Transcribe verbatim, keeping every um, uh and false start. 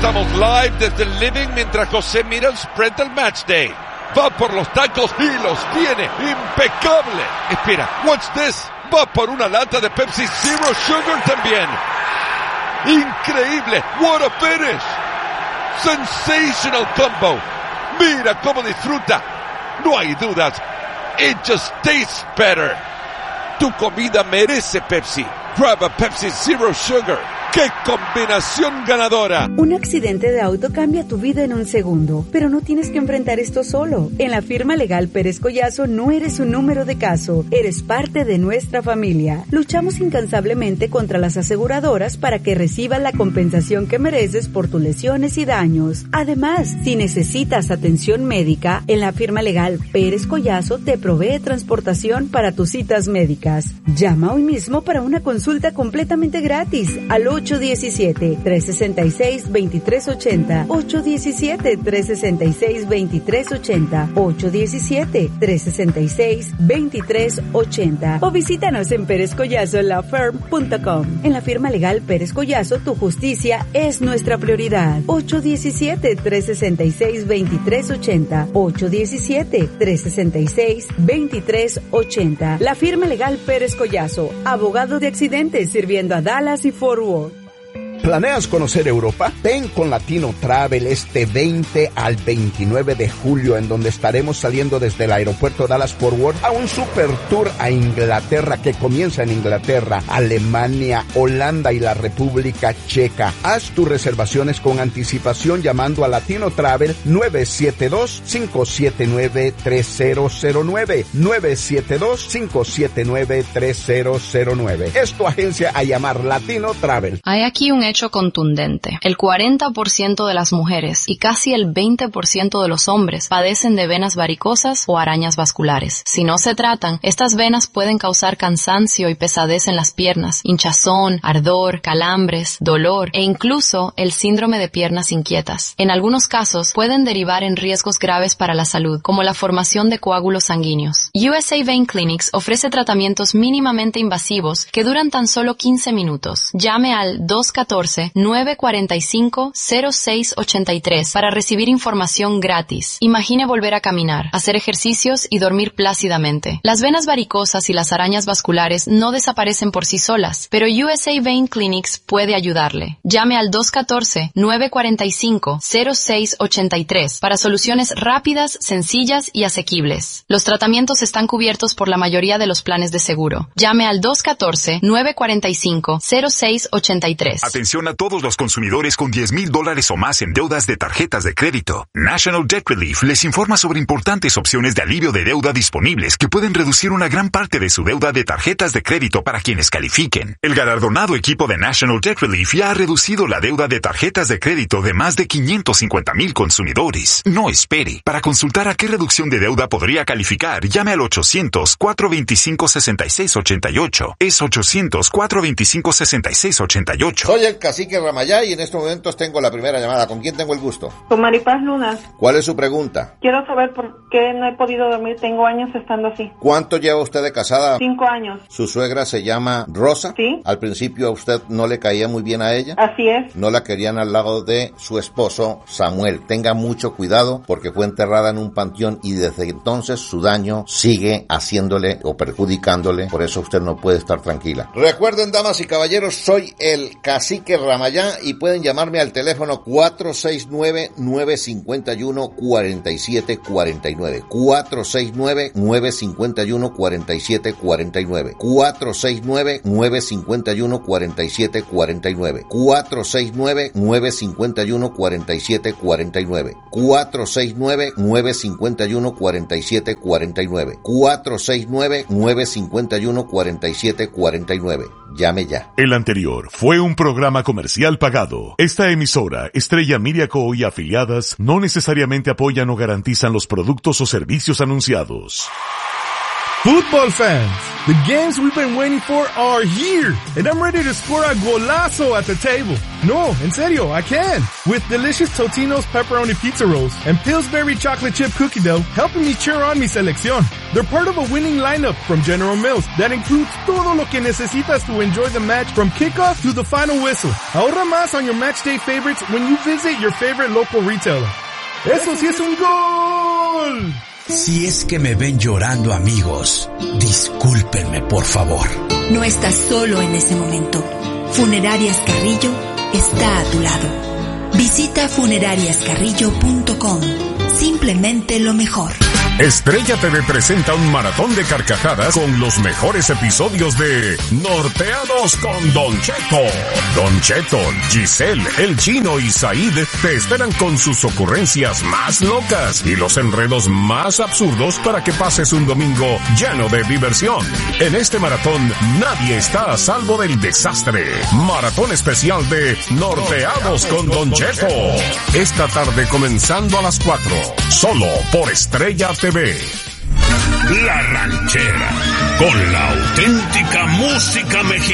Estamos live desde el living mientras José mira el spread del match day. Va por los tacos y los tiene. ¡Impecable! Espera, watch this. Va por una lata de Pepsi Zero Sugar también. ¡Increíble! What a finish! Sensational combo. Mira cómo disfruta. No hay dudas. It just tastes better. Tu comida merece Pepsi. Grab a Pepsi Zero Sugar. ¡Qué combinación ganadora! Un accidente de auto cambia tu vida en un segundo, pero no tienes que enfrentar esto solo. En la firma legal Pérez Collazo no eres un número de caso, eres parte de nuestra familia. Luchamos incansablemente contra las aseguradoras para que recibas la compensación que mereces por tus lesiones y daños. Además, si necesitas atención médica, en la firma legal Pérez Collazo te provee transportación para tus citas médicas. Llama hoy mismo para una consulta completamente gratis al ocho uno siete, tres seis seis, dos tres ocho cero, ocho uno siete, tres seis seis, dos tres ocho cero, ocho uno siete, tres seis seis, dos tres ocho cero o visítanos en pérez collazo law firm punto com. En la firma legal Pérez Collazo, tu justicia es nuestra prioridad. ocho uno siete, tres seis seis, dos tres ocho cero, ocho uno siete, tres seis seis, dos tres ocho cero. La firma legal Pérez Collazo, abogado de accidentes sirviendo a Dallas y Fort Worth. ¿Planeas conocer Europa? Ven con Latino Travel este veinte al veintinueve de julio, en donde estaremos saliendo desde el aeropuerto Dallas-Fort Worth a un super tour a Inglaterra que comienza en Inglaterra, Alemania, Holanda y la República Checa. Haz tus reservaciones con anticipación llamando a Latino Travel nueve siete dos, cinco siete nueve, tres cero cero nueve, nueve siete dos, cinco siete nueve, tres cero cero nueve. Es tu agencia a llamar Latino Travel. Hay aquí un hecho contundente. El cuarenta por ciento de las mujeres y casi el veinte por ciento de los hombres padecen de venas varicosas o arañas vasculares. Si no se tratan, estas venas pueden causar cansancio y pesadez en las piernas, hinchazón, ardor, calambres, dolor e incluso el síndrome de piernas inquietas. En algunos casos pueden derivar en riesgos graves para la salud, como la formación de coágulos sanguíneos. U S A Vein Clinics ofrece tratamientos mínimamente invasivos que duran tan solo quince minutos. Llame al dos uno cuatro, nueve cuatro cinco, cero seis ocho tres para recibir información gratis. Imagine volver a caminar, hacer ejercicios y dormir plácidamente. Las venas varicosas y las arañas vasculares no desaparecen por sí solas, pero U S A Vein Clinics puede ayudarle. Llame al dos uno cuatro, nueve cuatro cinco, cero seis ocho tres para soluciones rápidas, sencillas y asequibles. Los tratamientos están cubiertos por la mayoría de los planes de seguro. Llame al dos uno cuatro, nueve cuatro cinco, cero seis ocho tres. Atención a todos los consumidores con diez mil dólares o más en deudas de tarjetas de crédito. National Debt Relief les informa sobre importantes opciones de alivio de deuda disponibles que pueden reducir una gran parte de su deuda de tarjetas de crédito para quienes califiquen. El galardonado equipo de National Debt Relief ya ha reducido la deuda de tarjetas de crédito de más de quinientos cincuenta mil consumidores. No espere. Para consultar a qué reducción de deuda podría calificar, llame al ochocientos, cuatro veinticinco, sesenta y seis ochenta y ocho. Es ochocientos, cuatro veinticinco, sesenta y seis ochenta y ocho. Soy el cacique Ramayá y en estos momentos tengo la primera llamada. ¿Con quién tengo el gusto? Con Maripaz Luna. ¿Cuál es su pregunta? Quiero saber por qué no he podido dormir. Tengo años estando así. ¿Cuánto lleva usted de casada? Cinco años. ¿Su suegra se llama Rosa? Sí. ¿Al principio a usted no le caía muy bien a ella? Así es. No la querían al lado de su esposo Samuel. Tenga mucho cuidado porque fue enterrada en un panteón y desde entonces su daño sigue haciéndole o perjudicándole. Por eso usted no puede estar tranquila. Recuerden, damas y caballeros, soy el cacique Ramayá y pueden llamarme al teléfono cuatro seis nueve, nueve cinco uno, cuatro siete cuatro nueve, cuatro seis nueve, nueve cinco uno, cuatro siete cuatro nueve, cuatro seis nueve, nueve cinco uno, cuatro siete cuatro nueve, cuatro seis nueve, nueve cinco uno, cuatro siete cuatro nueve, cuatro seis nueve, nueve cinco uno, cuatro siete cuatro nueve, cuatro seis nueve, nueve cinco uno, cuatro siete cuatro nueve. Llame ya. El anterior fue un programa comercial pagado. Esta emisora, Estrella Media Co. y afiliadas, no necesariamente apoyan o garantizan los productos o servicios anunciados. Football fans, the games we've been waiting for are here, and I'm ready to score a golazo at the table. No, en serio, I can. With delicious Totino's pepperoni pizza rolls and Pillsbury chocolate chip cookie dough helping me cheer on mi selección. They're part of a winning lineup from General Mills that includes todo lo que necesitas to enjoy the match from kickoff to the final whistle. Ahorra más on your match day favorites when you visit your favorite local retailer. ¡Eso sí es un gol! Si es que me ven llorando, amigos, discúlpenme, por favor. No estás solo en ese momento. Funerarias Carrillo está a tu lado. Visita funerarias carrillo punto com. Simplemente lo mejor. Estrella T V presenta un maratón de carcajadas con los mejores episodios de Norteados con Don Cheto. Don Cheto, Giselle, El Chino y Said te esperan con sus ocurrencias más locas y los enredos más absurdos para que pases un domingo lleno de diversión. En este maratón nadie está a salvo del desastre. Maratón especial de Norteados con Don Cheto. Esta tarde comenzando a las cuatro. Solo por Estrella T V. La Ranchera, con la auténtica música mexicana.